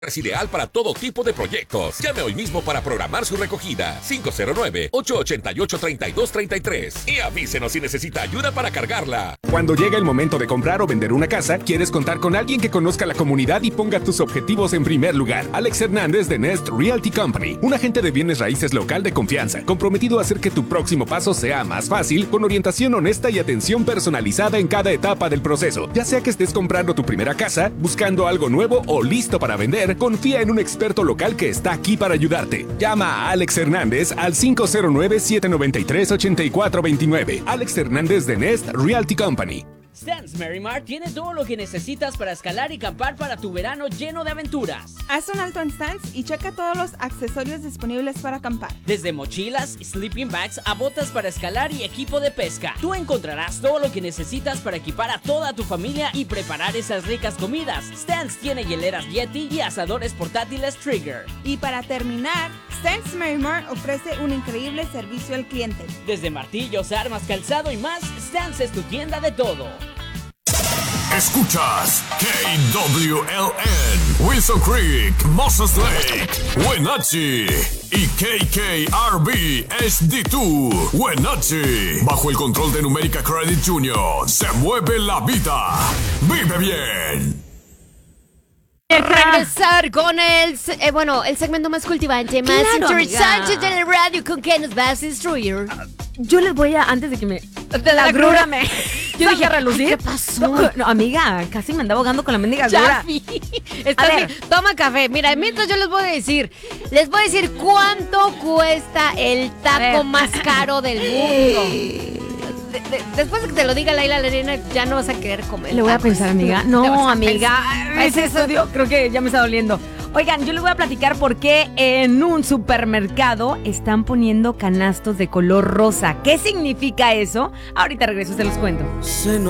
Es ideal para todo tipo de proyectos. Llame hoy mismo para programar su recogida. 509-888-3233. Y avísenos si necesita ayuda para cargarla. Cuando llega el momento de comprar o vender una casa, quieres contar con alguien que conozca la comunidad y ponga tus objetivos en primer lugar. Alex Hernández de Nest Realty Company, un agente de bienes raíces local de confianza, comprometido a hacer que tu próximo paso sea más fácil, con orientación honesta y atención personalizada en cada etapa del proceso. Ya sea que estés comprando tu primera casa, buscando algo nuevo o listo para vender, confía en un experto local que está aquí para ayudarte. Llama a Alex Hernández al 509-793-8429. Alex Hernández de Nest Realty Company. Stance Merrimar tiene todo lo que necesitas para escalar y acampar para tu verano lleno de aventuras. Haz un alto en Stance y checa todos los accesorios disponibles para acampar. Desde mochilas, sleeping bags a botas para escalar y equipo de pesca. Tú encontrarás todo lo que necesitas para equipar a toda tu familia y preparar esas ricas comidas. Stance tiene hieleras Yeti y asadores portátiles Trigger. Y para terminar, Stance Merrimar ofrece un increíble servicio al cliente. Desde martillos, armas, calzado y más, Stance es tu tienda de todo. Escuchas KWLN, Wilson Creek, Moses Lake, Wenatchee y KKRB HD2, Wenatchee. Bajo el control de Numérica Credit Union, se mueve la vida. Vive bien. Regresar con el segmento más cultivante, más interesante de la radio. ¿Con qué nos vas a instruir? Yo les voy a, antes de que me... De la grura me... Yo dije a relucir. ¿Qué pasó? No, amiga, casi me andaba ahogando con la mendiga grura. A ver, toma café. Mira, mientras yo les voy a decir cuánto cuesta el taco más caro del mundo. Después de que te lo diga Laila Lerena, ya no vas a querer comer. Le voy a pensar, amiga. No, amiga. Ese estudio creo que ya me está doliendo. Oigan, yo les voy a platicar por qué en un supermercado están poniendo canastos de color rosa. ¿Qué significa eso? Ahorita regreso, se los cuento.